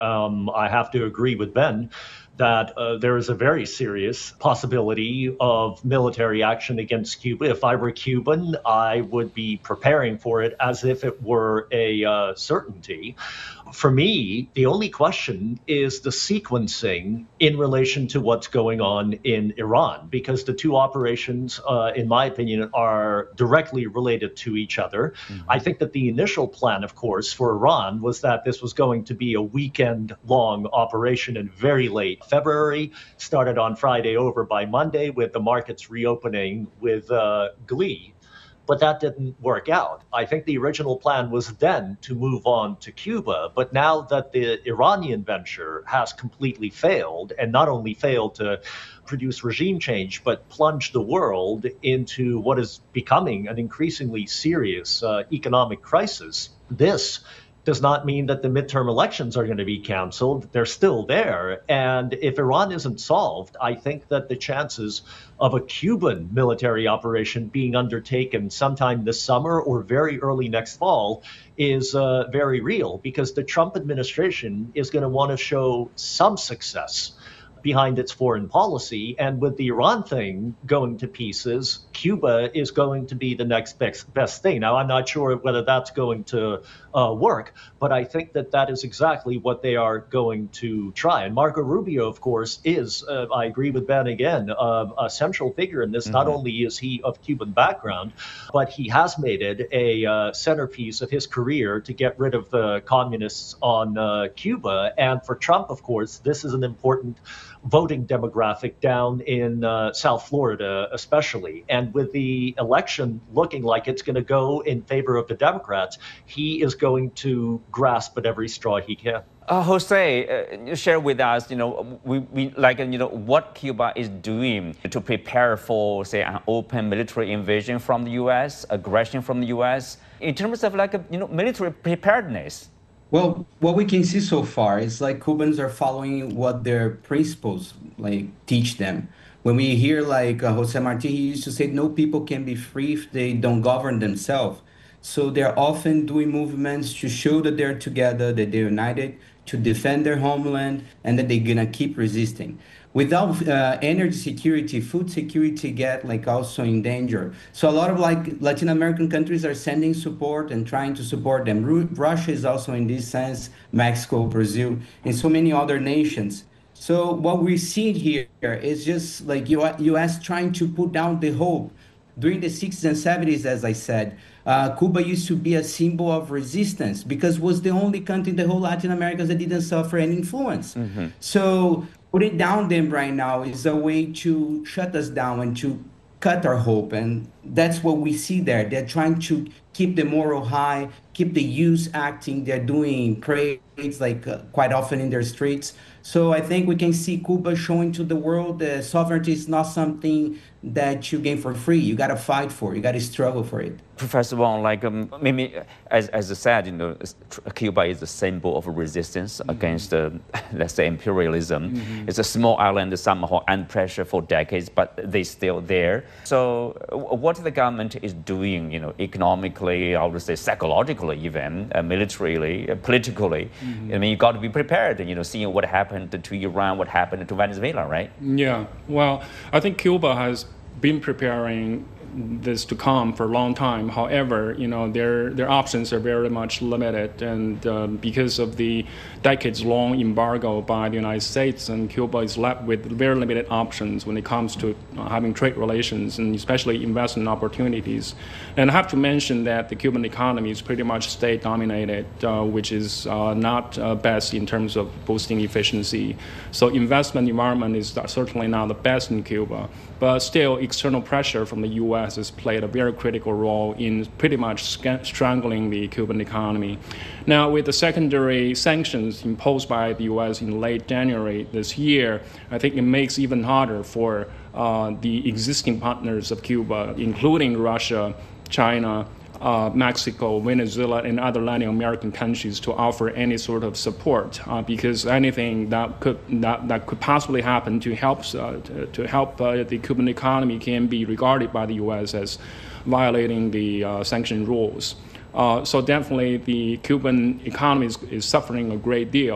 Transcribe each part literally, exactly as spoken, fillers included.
Um, I have to agree with Ben that uh, there is a very serious possibility of military action against Cuba. If I were Cuban, I would be preparing for it as if it were a uh, certainty. For me, the only question is the sequencing in relation to what's going on in Iran, because the two operations, uh, in my opinion, are directly related to each other. Mm-hmm. I think that the initial plan, of course, for Iran was that this was going to be a weekend long operation in very late February, started on Friday, over by Monday, with the markets reopening with uh, glee. But that didn't work out. I think the original plan was then to move on to Cuba. But now that the Iranian venture has completely failed, and not only failed to produce regime change, but plunged the world into what is becoming an increasingly serious uh, economic crisis, this does not mean that the midterm elections are going to be canceled. They're still there. And if Iran isn't solved, I think that the chances of a Cuban military operation being undertaken sometime this summer or very early next fall is uh, very real, because the Trump administration is going to want to show some success behind its foreign policy. And with the Iran thing going to pieces, Cuba is going to be the next best, best thing. Now, I'm not sure whether that's going to uh, work, but I think that that is exactly what they are going to try. And Marco Rubio, of course, is, uh, I agree with Ben again, uh, a central figure in this. Mm-hmm. Not only is he of Cuban background, but he has made it a uh, centerpiece of his career to get rid of the communists on uh, Cuba. And for Trump, of course, this is an important voting demographic down in uh, South Florida, especially. And with the election looking like it's going to go in favor of the Democrats, he is going to grasp at every straw he can. Uh, Jose, uh, share with us, you know, we, we like, you know, what Cuba is doing to prepare for, say, an open military invasion from the U S, aggression from the U S, in terms of like, a, you know, military preparedness. Well, what we can see so far is like Cubans are following what their principles like teach them. When we hear like uh, Jose Marti, he used to say, no people can be free if they don't govern themselves. So they're often doing movements to show that they're together, that they're united, to defend their homeland, and that they're gonna keep resisting. Without uh, energy security, food security get like also in danger. So a lot of like Latin American countries are sending support and trying to support them. Ru- Russia is also in this sense, Mexico, Brazil, and so many other nations. So what we see here is just like U S trying to put down the hope. During the sixties and seventies, as I said, uh, Cuba used to be a symbol of resistance because it was the only country in the whole Latin America that didn't suffer any influence. Mm-hmm. So putting down them right now is a way to shut us down and to cut our hope. And that's what we see there. They're trying to keep the moral high, keep the youth acting. They're doing parades like uh, quite often in their streets. So I think we can see Cuba showing to the world that sovereignty is not something that you gain for free. You got to fight for it. You got to struggle for it. Professor Wong, like um, maybe as as I said, you know, Cuba is a symbol of resistance mm-hmm. against, uh, let's say, imperialism. Mm-hmm. It's a small island somehow under pressure for decades, but they're still there. So, what the government is doing, you know, economically, I would say, psychologically, even uh, militarily, uh, politically. Mm-hmm. I mean, you got to be prepared. You know, seeing what happened to Iran, what happened to Venezuela, right? Yeah. Well, I think Cuba has been preparing this to come for a long time. However, you know, their their options are very much limited, and uh, because of the decades-long embargo by the United States, and Cuba is left with very limited options when it comes to uh, having trade relations and especially investment opportunities. And I have to mention that the Cuban economy is pretty much state-dominated, uh, which is uh, not uh, best in terms of boosting efficiency. So investment environment is certainly not the best in Cuba, but still external pressure from the U S has played a very critical role in pretty much strangling the Cuban economy. Now, with the secondary sanctions imposed by the U S in late January this year, I think it makes it even harder for uh, the existing partners of Cuba, including Russia, China, Uh, Mexico, Venezuela, and other Latin American countries to offer any sort of support, uh, because anything that could that, that could possibly happen to help uh, to, to help uh, the Cuban economy can be regarded by the U S as violating the uh, sanction rules. Uh, so definitely, the Cuban economy is, is suffering a great deal.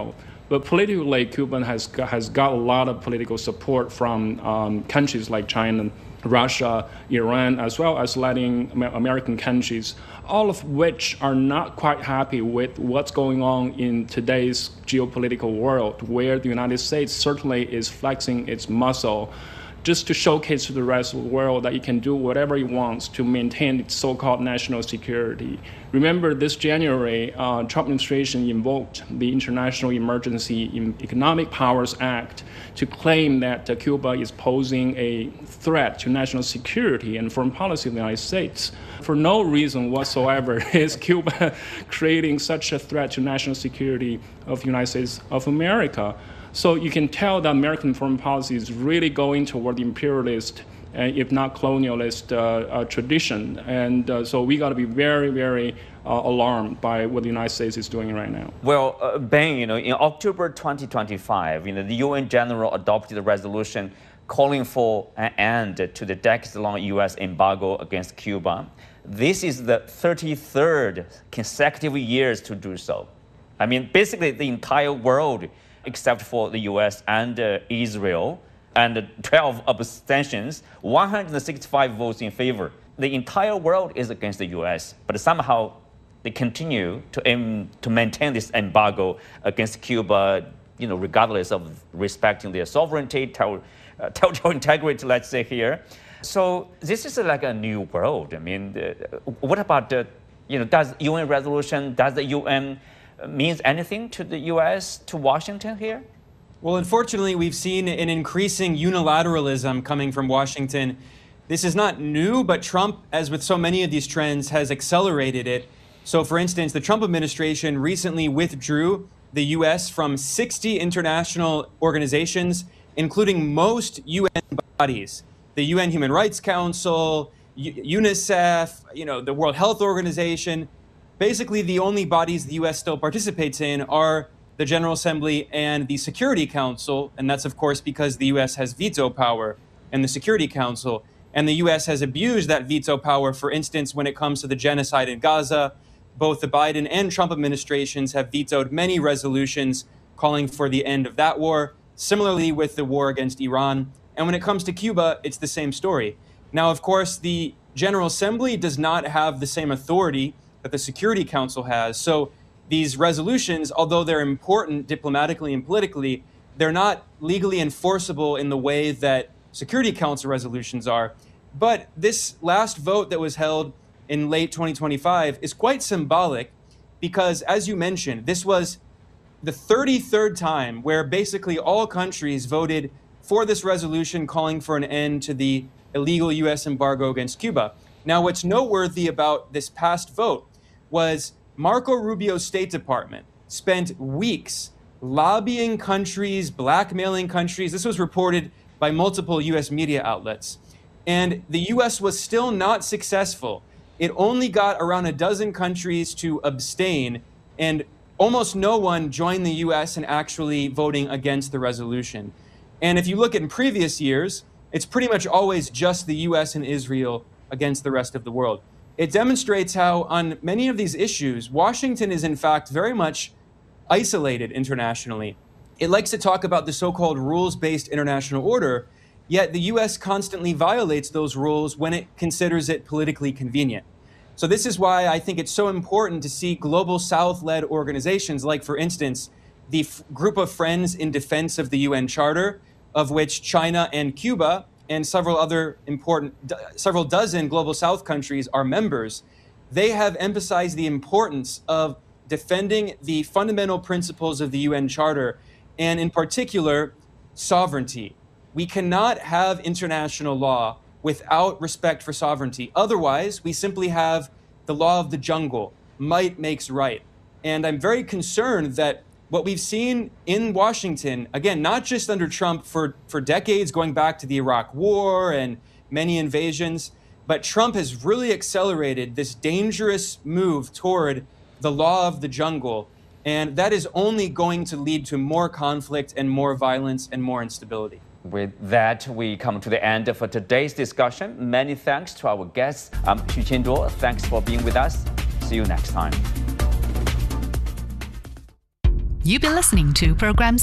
But politically, Cuba has got, has got a lot of political support from um, countries like China, Russia, Iran, as well as Latin American countries, all of which are not quite happy with what's going on in today's geopolitical world, where the United States certainly is flexing its muscle just to showcase to the rest of the world that it can do whatever it wants to maintain its so-called national security. Remember, this January, uh, Trump administration invoked the International Emergency in Economic Powers Act to claim that uh, Cuba is posing a threat to national security and foreign policy of the United States. For no reason whatsoever is Cuba creating such a threat to national security of the United States of America. So you can tell that American foreign policy is really going toward the imperialist, uh, if not colonialist, uh, uh, tradition. And uh, so we got to be very, very uh, alarmed by what the United States is doing right now. Well, uh, Ben, you know, in October twenty twenty-five, you know, the U N General adopted a resolution calling for an end to the decades-long U S embargo against Cuba. This is the thirty-third consecutive years to do so. I mean, basically the entire world, except for the U S and uh, Israel, and twelve abstentions, one hundred sixty-five votes in favor. The entire world is against the U S, but somehow they continue to aim to maintain this embargo against Cuba, you know, regardless of respecting their sovereignty, ter- uh, territorial integrity, let's say here. So this is like a new world. I mean, uh, what about the, you know, does U N resolution, does the U N means anything to the U S, to Washington here? Well, unfortunately, we've seen an increasing unilateralism coming from Washington. This is not new, but Trump, as with so many of these trends, has accelerated it. So, for instance, the Trump administration recently withdrew the U S from sixty international organizations, including most U N bodies. The U N Human Rights Council, U- UNICEF, you know, the World Health Organization. Basically, the only bodies the U S still participates in are the General Assembly and the Security Council, and that's, of course, because the U S has veto power in the Security Council. And the U S has abused that veto power, for instance, when it comes to the genocide in Gaza. Both the Biden and Trump administrations have vetoed many resolutions calling for the end of that war, similarly with the war against Iran. And when it comes to Cuba, it's the same story. Now, of course, the General Assembly does not have the same authority that the Security Council has. So these resolutions, although they're important diplomatically and politically, they're not legally enforceable in the way that Security Council resolutions are. But this last vote that was held in late twenty twenty-five is quite symbolic because, as you mentioned, this was the thirty-third time where basically all countries voted for this resolution calling for an end to the illegal U S embargo against Cuba. Now, what's noteworthy about this past vote was Marco Rubio's State Department spent weeks lobbying countries, blackmailing countries. This was reported by multiple U S media outlets. And the U S was still not successful. It only got around a dozen countries to abstain, and almost no one joined the U S in actually voting against the resolution. And if you look at in previous years, it's pretty much always just the U S and Israel against the rest of the world. It demonstrates how on many of these issues, Washington is in fact very much isolated internationally. It likes to talk about the so-called rules-based international order, yet the U S constantly violates those rules when it considers it politically convenient. So this is why I think it's so important to see global South-led organizations like, for instance, the F- Group of Friends in Defense of the U N Charter, of which China and Cuba and several other important, d- several dozen global South countries are members. They have emphasized the importance of defending the fundamental principles of the U N Charter, and in particular, sovereignty. We cannot have international law without respect for sovereignty. Otherwise, we simply have the law of the jungle. Might makes right. And I'm very concerned that what we've seen in Washington, again, not just under Trump for, for decades, going back to the Iraq War and many invasions, but Trump has really accelerated this dangerous move toward the law of the jungle. And that is only going to lead to more conflict and more violence and more instability. With that, we come to the end of today's discussion. Many thanks to our guests. I'm Xu Qianduo. Thanks for being with us. See you next time. You've been listening to programs